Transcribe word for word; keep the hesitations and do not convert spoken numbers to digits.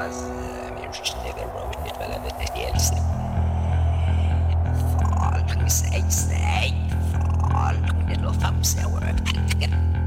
بس مش نقدر نتولد اليالسن فال مش أي ساي فال كل لو فمس أو